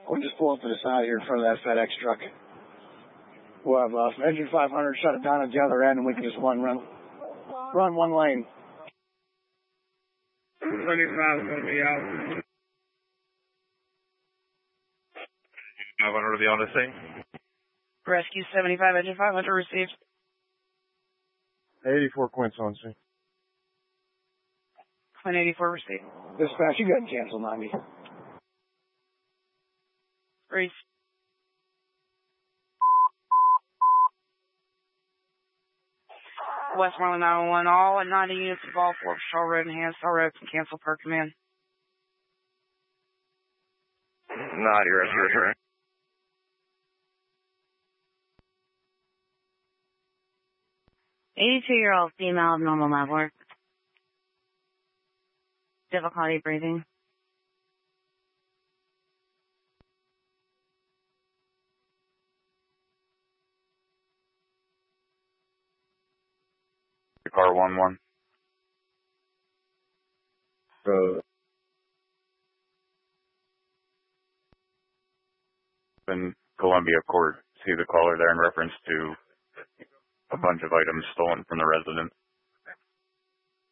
We'll just pull up to the side here in front of that FedEx truck. We'll have engine 500 shut it down at the other end, and we can just run one lane. 25 is going to be out. 500 to be on the scene. Rescue 75, engine 500 received. 84 Quint's on scene. Quint 84 received. Dispatch, you got to cancel 90. Reese. Westmoreland 911, all at 90 units involved, Fort Shaw Road and Hansell Road can cancel per command. 90, rescue. 82-year-old female of normal lab work. Difficulty breathing. Car 11. In Columbia Court, see the caller there in reference to a bunch of items stolen from the resident.